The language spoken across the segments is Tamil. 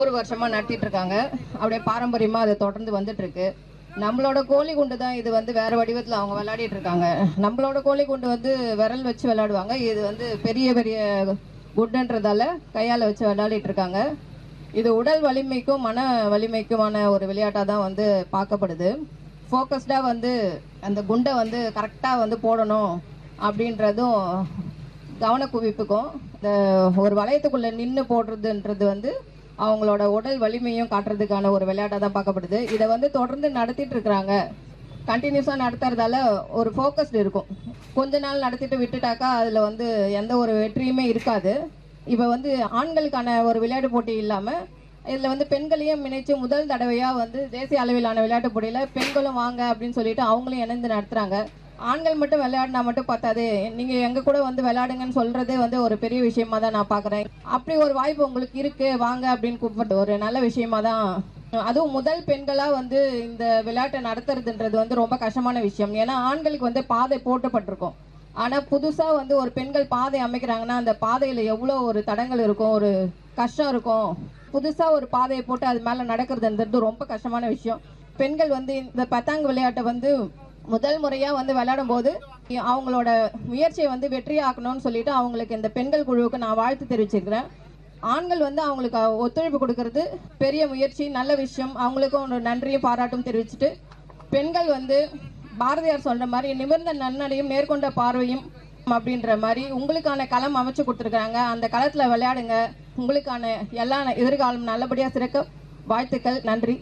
ஒரு வருஷமா நடத்திட்டு இருக்காங்க. அப்படியே பாரம்பரியமா அதை தொடர்ந்து வந்துட்டு இருக்கு. நம்மளோட கோழி குண்டு தான் இது வேற வடிவத்தில் அவங்க விளையாடிட்டு இருக்காங்க. நம்மளோட கோழி குண்டு விரல் வச்சு விளையாடுவாங்க. இது பெரிய பெரிய குண்டுன்றதால கையால் வச்சு விளையாடிட்டு இருக்காங்க. இது உடல் வலிமைக்கும் மன வலிமைக்குமான ஒரு விளையாட்டாக தான் பார்க்கப்படுது. ஃபோக்கஸ்டாக அந்த குண்டை கரெக்டாக போடணும் அப்படின்றதும் கவனக்குவிப்புக்கும் இந்த ஒரு வளையத்துக்குள்ளே நின்று போடுறதுன்றது அவங்களோட உடல் வலிமையும் காட்டுறதுக்கான ஒரு விளையாட்டாக தான் பார்க்கப்படுது. இதை தொடர்ந்து நடத்திட்டு இருக்கிறாங்க. கண்டினியூஸாக நடத்துறதால ஒரு ஃபோக்கஸ்டு இருக்கும். கொஞ்ச நாள் நடத்திட்டு விட்டுட்டாக்கா அதில் எந்த ஒரு வெற்றியுமே இருக்காது. இப்போ ஆண்களுக்கான ஒரு விளையாட்டு போட்டி இல்லாமல் இதில் பெண்களையும் இணைச்சு முதல் தடவையாக தேசிய அளவிலான விளையாட்டு போட்டியில் பெண்களும் வாங்க அப்படின்னு சொல்லிட்டு அவங்களும் இணைந்து நடத்துகிறாங்க. ஆண்கள் மட்டும் விளையாடினா மட்டும் பார்த்தாது, நீங்கள் எங்கள் கூட விளையாடுங்கன்னு சொல்கிறதே ஒரு பெரிய விஷயமா தான் நான் பார்க்குறேன். அப்படி ஒரு வாய்ப்பு உங்களுக்கு இருக்குது, வாங்க அப்படின்னு கூப்பிட்டு ஒரு நல்ல விஷயமா தான். அதுவும் முதல் பெண்களாக இந்த விளையாட்டை நடத்துறதுன்றது ரொம்ப கஷ்டமான விஷயம். ஏன்னா ஆண்களுக்கு பாதை போட்டப்பட்டிருக்கும். ஆனால் புதுசாக ஒரு பெண்கள் பாதை அமைக்கிறாங்கன்னா அந்த பாதையில் எவ்வளோ ஒரு தடங்கள் இருக்கும், ஒரு கஷ்டம் இருக்கும். புதுசாக ஒரு பாதையை போட்டு அது மேலே நடக்கிறதுன்றது ரொம்ப கஷ்டமான விஷயம். பெண்கள் இந்த பத்தாங் விளையாட்டை முதல் முறையாக விளையாடும் போது அவங்களோட முயற்சியை வெற்றியாக்கணும்னு சொல்லிட்டு அவங்களுக்கு இந்த பெண்கள் குழுவுக்கு நான் வாழ்த்து தெரிவிச்சிருக்கிறேன். ஆண்கள் அவங்களுக்கு ஒத்துழைப்பு கொடுக்கறது பெரிய முயற்சி, நல்ல விஷயம். அவங்களுக்கும் ஒரு நன்றியும் பாராட்டும் தெரிவிச்சுட்டு, பெண்கள் பாரதியார் சொல்ற மாதிரி நிமிர்ந்த நன்னடையும் நேர்கொண்ட பார்வையும் அப்படின்ற மாதிரி உங்களுக்கான களம் அமைச்சு கொடுத்துருக்காங்க. அந்த களத்துல விளையாடுங்க. உங்களுக்கான எல்லா எதிர்காலம் நல்லபடியா சிறக்க வாழ்த்துக்கள். நன்றி.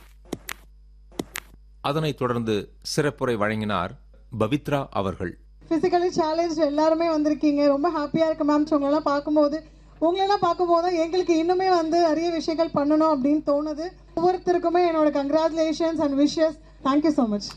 அதனைத் தொடர்ந்து சிறப்புரை வழங்கினார் பவித்ரா அவர்கள். பிசிக்கலி சேலஞ்ச் எல்லாருமே வந்திருக்கீங்க. ரொம்ப ஹாப்பியா இருக்கு மேம். உங்களெல்லாம் பார்க்கும்போது எங்களுக்கு இன்னுமே நிறைய விஷயங்கள் பண்ணணும் அப்படின்னு தோணுது. ஒவ்வொருத்தருக்குமே என்னோட congratulations and wishes. Thank you so much.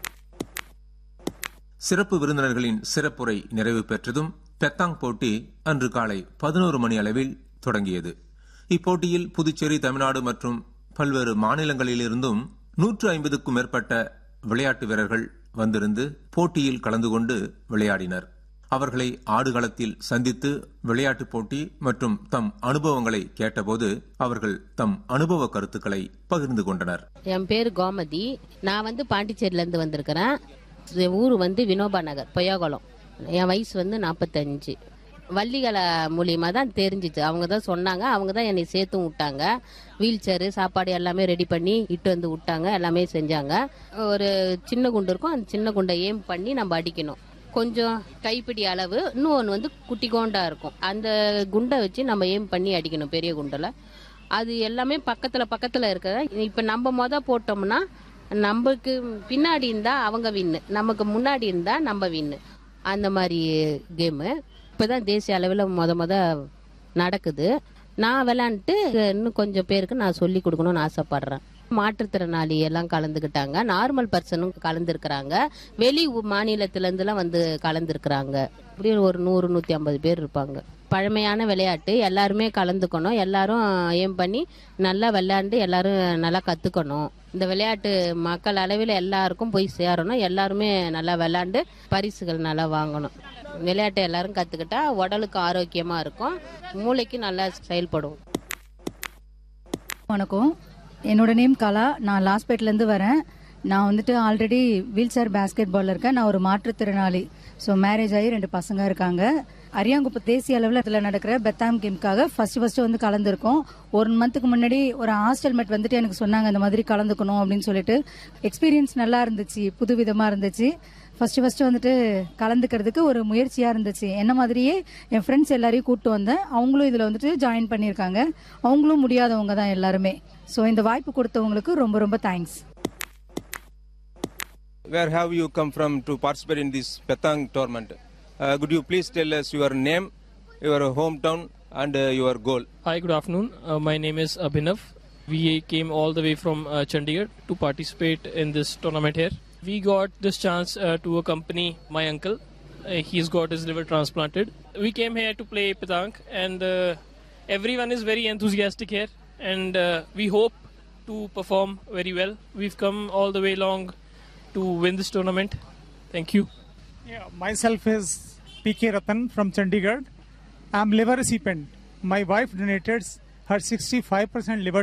சிறப்பு விருந்தினர்களின் சிறப்புரை நிறைவு பெற்றதும் பெத்தாங் போட்டி அன்று காலை 11 மணி அளவில் தொடங்கியது. இப்போட்டியில் புதுச்சேரி, தமிழ்நாடு மற்றும் பல்வேறு மாநிலங்களிலிருந்தும் 150க்கும் மேற்பட்ட விளையாட்டு வீரர்கள் வந்திருந்து போட்டியில் கலந்து கொண்டு விளையாடினர். அவர்களை ஆடுகளத்தில் சந்தித்து விளையாட்டுப் போட்டி மற்றும் தம் அனுபவங்களை கேட்டபோது அவர்கள் தம் அனுபவ கருத்துக்களை பகிர்ந்து கொண்டனர். என் பேரு கோமதி. நான் பாண்டிச்சேரியில இருந்து வந்திருக்கிறேன். ஊர் வினோபா நகர், பொய்யாகுளம். என் வயசு 45. வள்ளிகளை மூலியமா தான் தெரிஞ்சிச்சு. அவங்க தான் சொன்னாங்க. அவங்க தான் என்னை சேர்த்து விட்டாங்க. வீல் சேரு, சாப்பாடு எல்லாமே ரெடி பண்ணி இட்டு விட்டாங்க. எல்லாமே செஞ்சாங்க. ஒரு சின்ன குண்டு இருக்கும். அந்த சின்ன குண்டை ஏம் பண்ணி நம்ம அடிக்கணும். கொஞ்சம் கைப்பிடி அளவு, இன்னொன்று குட்டி கோண்டா இருக்கும். அந்த குண்டை வச்சு நம்ம ஏம் பண்ணி அடிக்கணும். பெரிய குண்டில் அது எல்லாமே பக்கத்தில் இருக்கிற. இப்போ நம்ம போட்டோம்னா நமக்கு பின்னாடி இருந்தா அவங்க வின்னு, நமக்கு முன்னாடி இருந்தா நம்ம வின்னு. அந்த மாதிரி கேமு இப்பதான் தேசிய அளவில் முத நடக்குது. நான் விளையாண்டுட்டு இன்னும் கொஞ்சம் பேருக்கு நான் சொல்லி கொடுக்கணும்னு ஆசைப்படுறேன். மாற்றுத்திறனாளி எல்லாம் கலந்துக்கிட்டாங்க. நார்மல் பர்சனும் கலந்துருக்கிறாங்க. வெளி மாநிலத்திலேருந்துலாம் கலந்துருக்கிறாங்க. இப்படியும் ஒரு 100-150 பேர் இருப்பாங்க. பழமையான விளையாட்டு, எல்லாருமே கலந்துக்கணும். எல்லாரும் ஏம் பண்ணி நல்லா விளையாண்டு எல்லாரும் நல்லா கற்றுக்கணும். இந்த விளையாட்டு மக்கள் அளவில் எல்லாருக்கும் போய் சேரணும். எல்லாருமே நல்லா விளையாண்டு பரிசுகள் நல்லா வாங்கணும். விளையாட்டு எல்லாரும் கற்றுக்கிட்டா உடலுக்கு ஆரோக்கியமாக இருக்கும், மூளைக்கு நல்லா செயல்படும். வணக்கம், என்னோட நேம் கலா. நான் லாஸ்பேட்லேருந்து வரேன். நான் ஆல்ரெடி வீல் சேர் பேஸ்கெட் பாலில் இருக்கேன். நான் ஒரு மாற்றுத்திறனாளி. ஸோ மேரேஜ் ஆகி 2 பசங்க இருக்காங்க. அரியாங்குப்பம் தேசிய அளவில் நடக்கிற பெத்தாம் கேம்காக ஃபர்ஸ்ட் கலந்துருக்கோம். 1 மந்த்துக்கு முன்னாடி ஒரு ஹாஸ்டல் மேட் எனக்கு சொன்னாங்க இந்த மாதிரி கலந்துக்கணும் அப்படின்னு சொல்லிட்டு. எக்ஸ்பீரியன்ஸ் நல்லா இருந்துச்சு, புதுவிதமாக இருந்துச்சு. ஃபர்ஸ்ட் கலந்துக்கிறதுக்கு ஒரு முயற்சியாக இருந்துச்சு. என்ன மாதிரியே என் ஃப்ரெண்ட்ஸ் எல்லாரையும் கூப்பிட்டு வந்தேன். அவங்களும் இதில் ஜாயின் பண்ணியிருக்காங்க. அவங்களும் முடியாதவங்க தான் எல்லாருமே. ஸோ இந்த வாய்ப்பு கொடுத்தவங்களுக்கு ரொம்ப ரொம்ப thanks. Where have you come from to participate in this Petang tournament? Could you please tell us your name, your hometown and your goal? Hi, good afternoon. My name is Abhinav. We came all the way from Chandigarh to participate in this tournament here. We got this chance to accompany my uncle. He's got his liver transplanted. We came here to play Petang and everyone is very enthusiastic here and we hope to perform very well. We've come all the way long to win this tournament. Thank you. Yeah, myself is PK Ratan from Chandigarh. I'm liver recipient. My wife donated had 65% liver